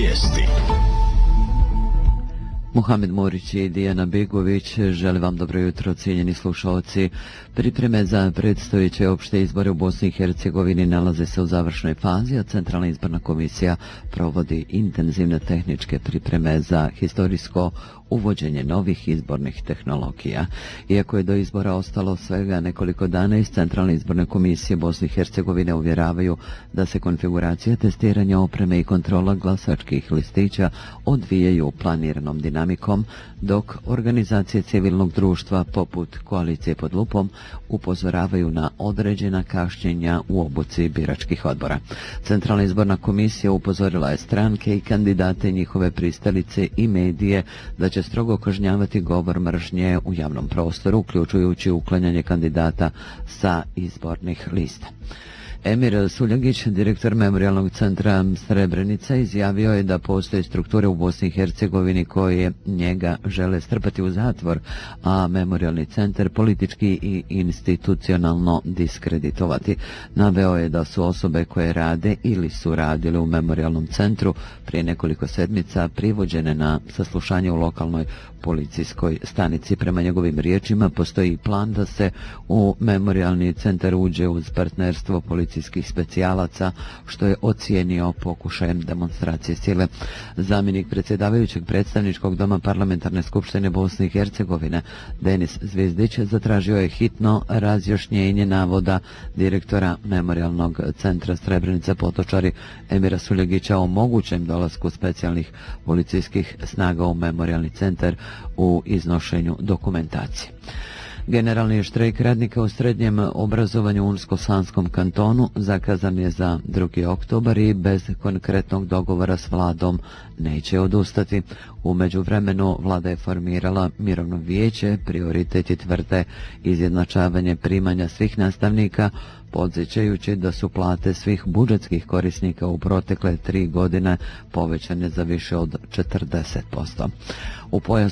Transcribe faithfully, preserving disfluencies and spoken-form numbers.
Vijesti. Muhamed Morić i Dijana Begović žele vam dobro jutro, cijenjeni slušalci. Pripreme za predstojeće opšte izbore u Bosni i Hercegovini nalaze se u završnoj fazi, a Centralna izborna komisija provodi intenzivne tehničke pripreme za historijsko uvođenje novih izbornih tehnologija. Iako je do izbora ostalo svega nekoliko dana, iz Centralne izborne komisije Bosne i Hercegovine uvjeravaju da se konfiguracija testiranja opreme i kontrola glasačkih listića odvijaju planiranom dinamikom, dok organizacije civilnog društva poput Koalicije pod lupom upozoravaju na određena kašnjenja u obuci biračkih odbora. Centralna izborna komisija upozorila je stranke i kandidate, njihove pristalice i medije da će strogo kažnjavati govor mržnje u javnom prostoru, uključujući uklanjanje kandidata sa izbornih lista. Emir Suljagić, direktor Memorijalnog centra Srebrenica, izjavio je da postoje strukture u Bosni i Hercegovini koje njega žele strpati u zatvor, a Memorijalni centar politički i institucionalno diskreditovati. Naveo je da su osobe koje rade ili su radile u Memorijalnom centru prije nekoliko sedmica privođene na saslušanje u lokalnoj policijskoj stanici. Prema njegovim riječima postoji plan da se u Memorijalni centar uđe uz partnerstvo policijskih specijalaca, što je ocijenio pokušajem demonstracije sile. Zamjenik predsjedavajućeg predstavničkog doma Parlamentarne skupštine Bosne i Hercegovine Denis Zvizdić zatražio je hitno razjašnjenje navoda direktora Memorijalnog centra Srebrenica Potočari Emira Suljagića o mogućem dolasku specijalnih policijskih snaga u Memorijalni centar u iznošenju dokumentacije. Generalni štrajk radnika u srednjem obrazovanju u Unsko-Sanskom kantonu zakazan je za drugi oktobar i bez konkretnog dogovora s vladom neće odustati. U međuvremenu vlada je formirala mirovno vijeće, prioriteti tvrde izjednačavanje primanja svih nastavnika, podsjećajući da su plate svih budžetskih korisnika u protekle tri godine povećane za više od četrdeset posto. U pojasu